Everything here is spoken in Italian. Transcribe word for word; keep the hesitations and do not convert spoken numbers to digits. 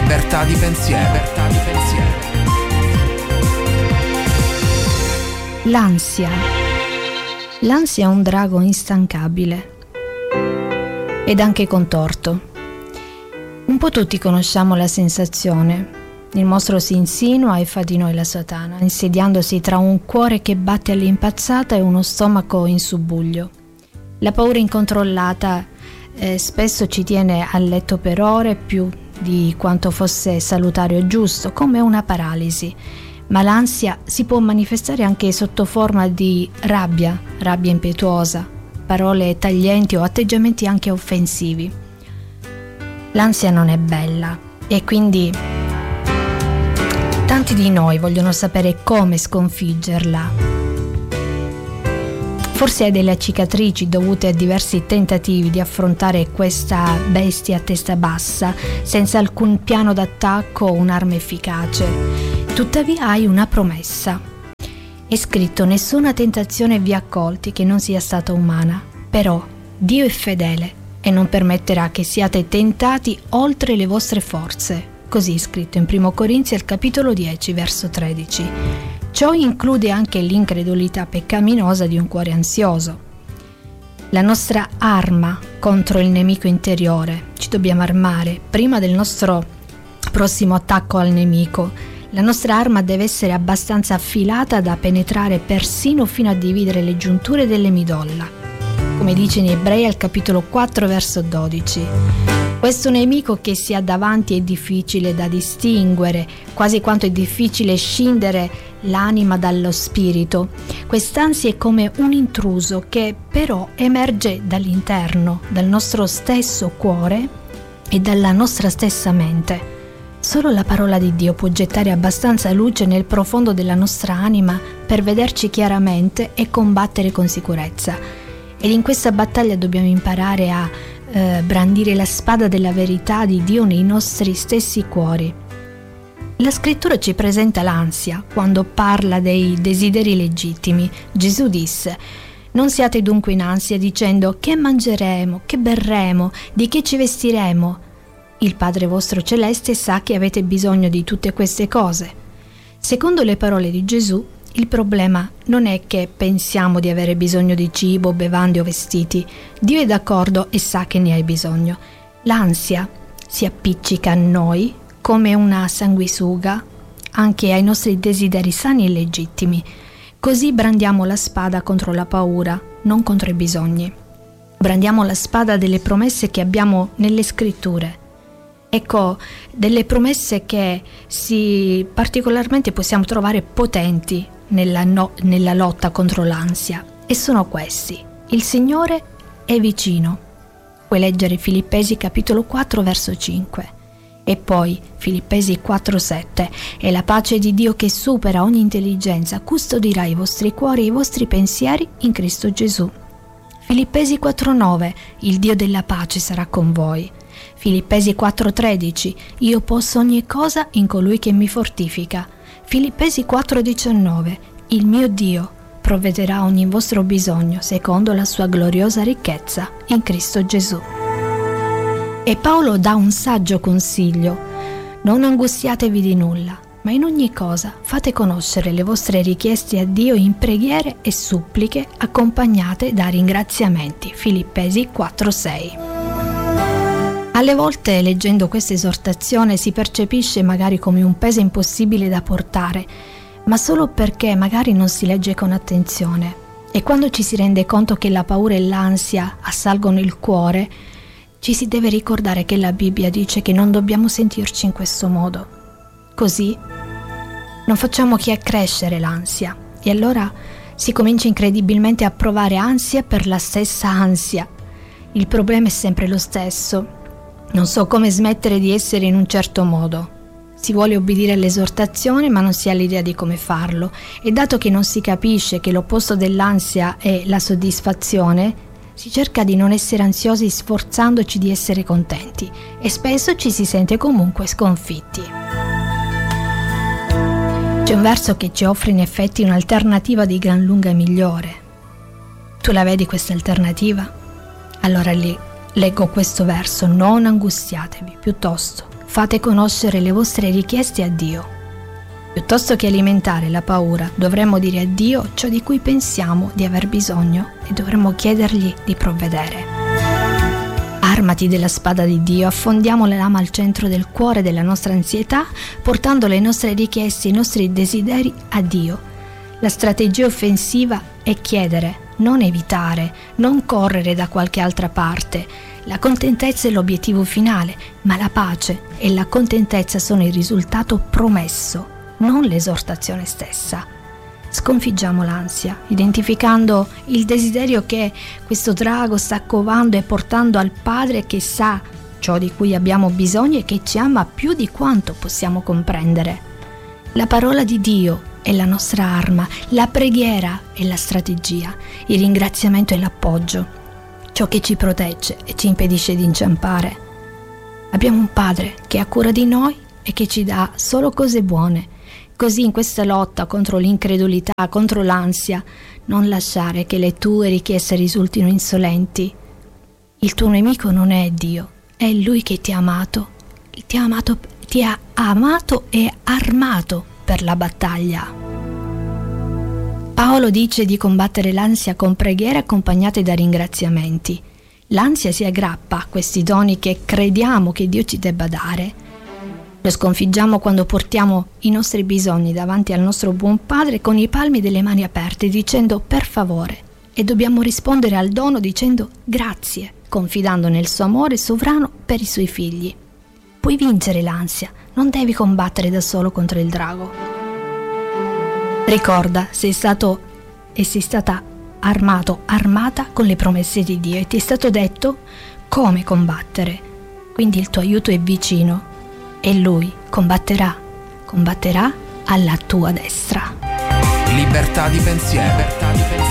Libertà di pensiero. Libertà di pensiero. L'ansia. L'ansia è un drago instancabile ed anche contorto. Un po' tutti conosciamo la sensazione. Il mostro si insinua e fa di noi la Satana, insediandosi tra un cuore che batte all'impazzata e uno stomaco in subbuglio. La paura incontrollata eh, spesso ci tiene a letto per ore, più di quanto fosse salutare o giusto, come una paralisi. Ma l'ansia si può manifestare anche sotto forma di rabbia, rabbia impetuosa, parole taglienti o atteggiamenti anche offensivi. L'ansia non è bella e quindi tanti di noi vogliono sapere come sconfiggerla. Forse hai delle cicatrici dovute a diversi tentativi di affrontare questa bestia a testa bassa senza alcun piano d'attacco o un'arma efficace. Tuttavia hai una promessa. È scritto: nessuna tentazione vi accolti che non sia stata umana. Però Dio è fedele e non permetterà che siate tentati oltre le vostre forze. Così è scritto in primo Corinzi al capitolo dieci, verso tredici. Ciò include anche l'incredulità peccaminosa di un cuore ansioso. La nostra arma contro il nemico interiore. Ci dobbiamo armare prima del nostro prossimo attacco al nemico. La nostra arma deve essere abbastanza affilata da penetrare persino fino a dividere le giunture delle midolla, come dice in Ebrei al capitolo quattro, verso dodici. Questo nemico che si ha davanti è difficile da distinguere, quasi quanto è difficile scindere l'anima dallo spirito. Quest'ansia è come un intruso che però emerge dall'interno, dal nostro stesso cuore e dalla nostra stessa mente. Solo la parola di Dio può gettare abbastanza luce nel profondo della nostra anima per vederci chiaramente e combattere con sicurezza. Ed in questa battaglia dobbiamo imparare a eh, brandire la spada della verità di Dio nei nostri stessi cuori. La scrittura ci presenta l'ansia quando parla dei desideri legittimi. Gesù disse: non siate dunque in ansia dicendo: che mangeremo, che berremo, di che ci vestiremo? Il Padre vostro celeste sa che avete bisogno di tutte queste cose. Secondo le parole di Gesù, il problema non è che pensiamo di avere bisogno di cibo, bevande o vestiti. Dio è d'accordo e sa che ne hai bisogno. L'ansia si appiccica a noi come una sanguisuga anche ai nostri desideri sani e legittimi. Così brandiamo la spada contro la paura, non contro i bisogni. Brandiamo la spada delle promesse che abbiamo nelle scritture. Ecco, delle promesse che si particolarmente possiamo trovare potenti nella, no, nella lotta contro l'ansia. E sono questi: il Signore è vicino. Puoi leggere Filippesi capitolo quattro, verso cinque. E poi Filippesi quattro sette: e la pace di Dio che supera ogni intelligenza custodirà i vostri cuori e i vostri pensieri in Cristo Gesù. Filippesi quattro nove: il Dio della pace sarà con voi. Filippesi quattro tredici: io posso ogni cosa in colui che mi fortifica. Filippesi quattro diciannove: il mio Dio provvederà ogni vostro bisogno secondo la sua gloriosa ricchezza in Cristo Gesù. E Paolo dà un saggio consiglio: non angustiatevi di nulla, ma in ogni cosa fate conoscere le vostre richieste a Dio in preghiere e suppliche accompagnate da ringraziamenti. Filippesi quattro sei. Alle volte, leggendo questa esortazione, si percepisce magari come un peso impossibile da portare, ma solo perché magari non si legge con attenzione. E quando ci si rende conto che la paura e l'ansia assalgono il cuore, ci si deve ricordare che la Bibbia dice che non dobbiamo sentirci in questo modo. Così non facciamo che accrescere l'ansia e allora si comincia incredibilmente a provare ansia per la stessa ansia. Il problema è sempre lo stesso. Non so come smettere di essere in un certo modo. Si vuole obbedire all'esortazione ma non si ha l'idea di come farlo, e dato che non si capisce che l'opposto dell'ansia è la soddisfazione, si cerca di non essere ansiosi sforzandoci di essere contenti e spesso ci si sente comunque sconfitti. C'è un verso che ci offre in effetti un'alternativa di gran lunga migliore. Tu la vedi questa alternativa? Allora lì leggo questo verso: non angustiatevi, piuttosto fate conoscere le vostre richieste a Dio. Piuttosto che alimentare la paura, dovremmo dire a Dio ciò di cui pensiamo di aver bisogno e dovremmo chiedergli di provvedere. Armati della spada di Dio, affondiamo la lama al centro del cuore della nostra ansietà, portando le nostre richieste e i nostri desideri a Dio. La strategia offensiva è chiedere, non evitare, non correre da qualche altra parte. La contentezza è l'obiettivo finale, ma la pace e la contentezza sono il risultato promesso, non l'esortazione stessa. Sconfiggiamo l'ansia, identificando il desiderio che questo drago sta covando e portando al Padre che sa ciò di cui abbiamo bisogno e che ci ama più di quanto possiamo comprendere. La parola di Dio è la nostra arma, la preghiera è la strategia, il ringraziamento è l'appoggio, ciò che ci protegge e ci impedisce di inciampare. Abbiamo un Padre che ha cura di noi e che ci dà solo cose buone. Così in questa lotta contro l'incredulità, contro l'ansia, non lasciare che le tue richieste risultino insolenti. Il tuo nemico non è Dio, è Lui che ti ha amato, ti ha amato, ti ha amato e armato per la battaglia. Paolo dice di combattere l'ansia con preghiere accompagnate da ringraziamenti. L'ansia si aggrappa a questi doni che crediamo che Dio ci debba dare. Lo sconfiggiamo quando portiamo i nostri bisogni davanti al nostro buon Padre con i palmi delle mani aperte, dicendo per favore, e dobbiamo rispondere al dono dicendo grazie, confidando nel suo amore sovrano per i suoi figli. Puoi vincere l'ansia, non devi combattere da solo contro il drago. Ricorda, sei stato e sei stata armato, armata con le promesse di Dio e ti è stato detto come combattere. Quindi il tuo aiuto è vicino. E Lui combatterà, combatterà alla tua destra. Libertà di pensiero. Libertà di pensiero.